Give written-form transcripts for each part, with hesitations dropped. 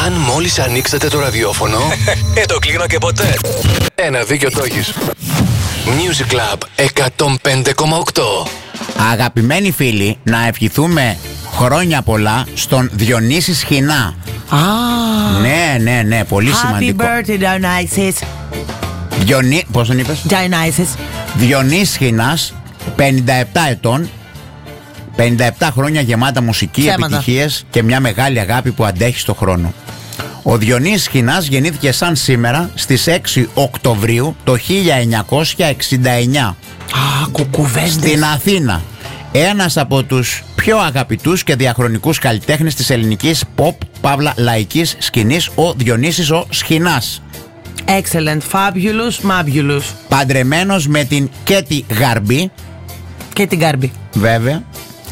Αν μόλις ανοίξατε το ραδιόφωνο, το κλείνω και ποτέ. ένα δίκιο το έχεις. Music Club 105,8. Αγαπημένοι φίλοι, να ευχηθούμε χρόνια πολλά στον Διονύση Σχοινά. Ναι, πολύ σημαντικό. Happy birthday, Dionysus. Πώς τον είπες? Dionysus. Διονύσης Σχοινάς, 57 ετών, 57 χρόνια γεμάτα μουσική, Ψέματα. επιτυχίες και μια μεγάλη αγάπη που αντέχει στο χρόνο. Ο Διονύσης Σχοινάς γεννήθηκε σαν σήμερα στις 6 Οκτωβρίου το 1969 Κουκουβέντες. στην Αθήνα. Ένας από τους πιο αγαπητούς και διαχρονικούς καλλιτέχνες της ελληνικής pop, παύλα λαϊκής σκηνής, ο Διονύσης ο Σχοινάς. Excellent, fabulous, mabulous. Παντρεμένος με την Κέτη Γαρμπή, Και την Κάρμπη. βέβαια.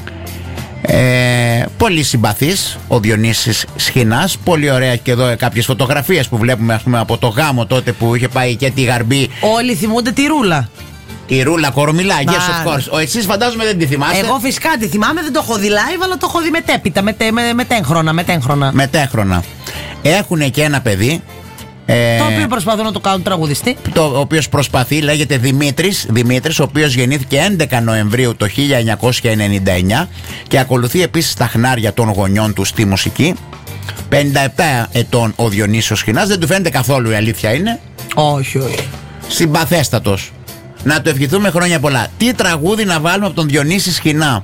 Πολύ συμπαθής ο Διονύσης Σχοινάς. Πολύ ωραία και εδώ κάποιες φωτογραφίες που βλέπουμε, ας πούμε, από το γάμο τότε που είχε πάει η Κέτη Γαρμπή. Όλοι θυμούνται τη Ρούλα. Η Ρούλα Κορομιλά, yes Μα, of course. Εσείς φαντάζομαι δεν τη θυμάστε. Εγώ φυσικά τη θυμάμαι, δεν το έχω δει live, αλλά το έχω δει μετέπειτα, μετέχρονα. Μετέχρονα. Έχουν και ένα παιδί. Το οποίο προσπαθούν να το κάνουν τραγουδιστή. Ο οποίος προσπαθεί, λέγεται Δημήτρης, ο οποίος γεννήθηκε 11 Νοεμβρίου το 1999 και ακολουθεί επίσης τα χνάρια των γονιών του στη μουσική. 57 ετών ο Διονύσιος Σχοινάς, δεν του φαίνεται καθόλου, η αλήθεια είναι. Όχι. Συμπαθέστατος. Να του ευχηθούμε χρόνια πολλά. Τι τραγούδι να βάλουμε από τον Διονύση Σχοινά?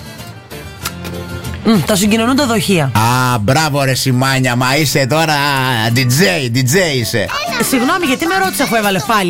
Τα συγκοινωνούν τα δοχεία. Α, μπράβο ρε Σιμάνια, μα είσαι τώρα DJ είσαι. Συγγνώμη, γιατί με ρώτησε αφού έβαλε πάλι.